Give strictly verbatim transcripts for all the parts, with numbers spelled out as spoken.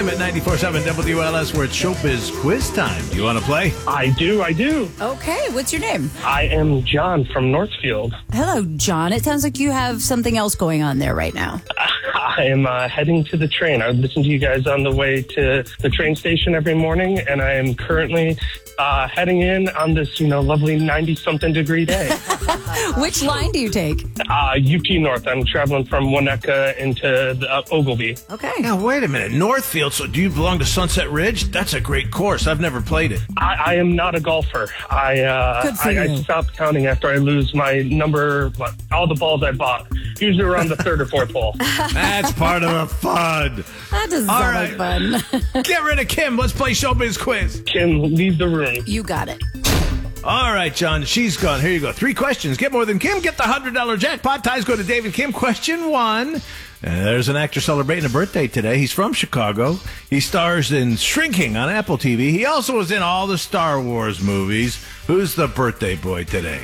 Kim at ninety-four point seven W L S, where it's Showbiz quiz time. Do you want to play? I do, I do. Okay, what's your name? I am John from Northfield. Hello, John. It sounds like you have something else going on there right now. I am uh, heading to the train. I listen to you guys on the way to the train station every morning, and I am currently uh, heading in on this, you know, lovely ninety-something degree day. Which line do you take? Uh, U P North. I'm traveling from Winnetka into the, uh, Ogilvy. Okay. Now, wait a minute. Northfield, so do you belong to Sunset Ridge? That's a great course. I've never played it. I, I am not a golfer. I uh, Good for I, I you. stopped counting after I lose my number, what, all the balls I bought. Usually around the third or fourth hole. That's part of the fun. That doesn't All sound right. like fun. Get rid of Kim. Let's play Showbiz quiz. Kim, leave the room. You got it. All right, John. She's gone. Here you go. Three questions. Get more than Kim. Get the one hundred dollars jackpot. Ties go to David Kim. Question one. And there's an actor celebrating a birthday today. He's from Chicago. He stars in Shrinking on Apple T V. He also was in all the Star Wars movies. Who's the birthday boy today?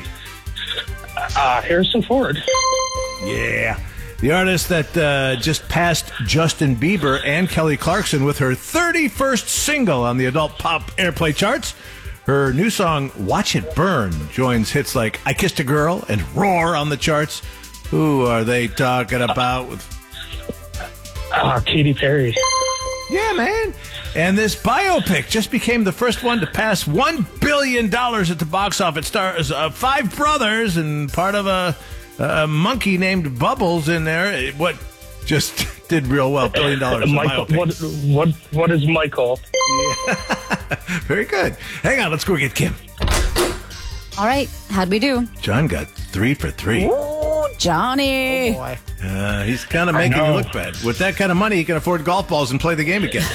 Uh, Harrison Ford. Yeah. The artist that uh, just passed Justin Bieber and Kelly Clarkson with her thirty-first single on the adult pop airplay charts. Her new song, Watch It Burn, joins hits like I Kissed a Girl and Roar on the charts. Who are they talking about? Uh, Katy Perry. Yeah, man. And this biopic just became the first one to pass one billion dollars at the box office. It stars uh, five brothers and part of a, a monkey named Bubbles in there. What just did real well, billion dollars. Michael, what, what, what is Michael? Yeah. Very good. Hang on, let's go get Kim. All right. How'd we do? John got three for three. Ooh, Johnny. Oh, boy. Uh, he's kind of making you look bad. With that kind of money, he can afford golf balls and play the game again.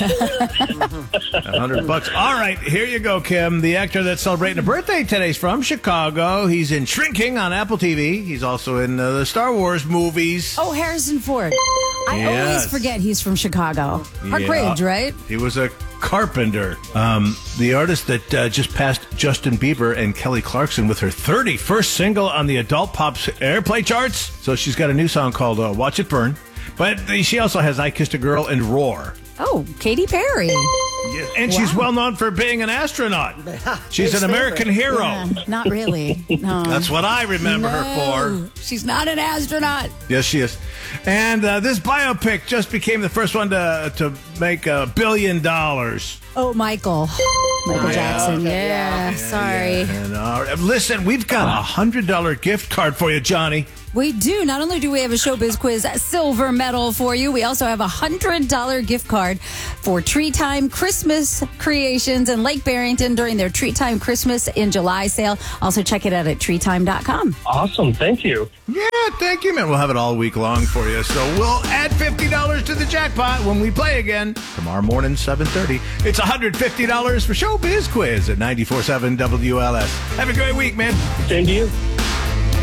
A hundred bucks. All right, here you go, Kim. The actor that's celebrating a birthday today is from Chicago. He's in Shrinking on Apple T V. He's also in uh, the Star Wars movies. Oh, Harrison Ford. I Yes. always forget he's from Chicago. Park Yeah. Ridge, right? He was a carpenter. Um, the artist that uh, just passed Justin Bieber and Kelly Clarkson with her thirty-first single on the adult pop airplay charts. So she's got a new song called uh, Watch It Burn. But she also has I Kissed a Girl and Roar. Oh, Katy Perry. Yeah, and she's Wow. well known for being an astronaut. She's His an American favorite. hero. Yeah, not really. No. That's what I remember her No, she's not an astronaut. for. Yes, she is. And uh, this biopic just became the first one to to make a billion dollars. Oh, Michael. Michael Yeah. Jackson. Okay, Yeah, yeah. sorry. And, uh, listen, we've got a hundred dollar gift card for you, Johnny. We do. Not only do we have a Showbiz Quiz silver medal for you, we also have a one hundred dollars gift card for Tree Time Christmas Creations in Lake Barrington during their Tree Time Christmas in July sale. Also, check it out at tree time dot com. Awesome, thank you. Yeah, thank you, man. We'll have it all week long for you. So we'll add fifty dollars to the jackpot when we play again tomorrow morning, seven thirty. It's one hundred fifty dollars for Showbiz Quiz at ninety-four point seven W L S. Have a great week, man. Same to you.